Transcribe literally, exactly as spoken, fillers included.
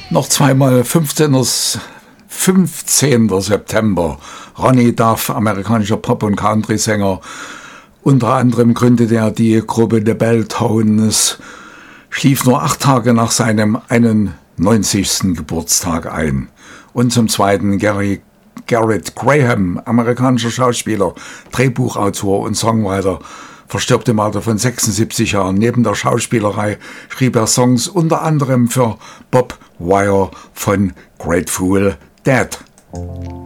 Noch zweimal fünfzehnten September. Ronnie Duff, amerikanischer Pop- und Country-Sänger. Unter anderem gründete er die Gruppe The Belltones, schlief nur acht Tage nach seinem einundneunzigsten Geburtstag ein. Und zum Zweiten Gary, Garrett Graham, amerikanischer Schauspieler, Drehbuchautor und Songwriter, verstirbt im Alter von sechsundsiebzig Jahren. Neben der Schauspielerei schrieb er Songs unter anderem für Bob Weir von Grateful Dead.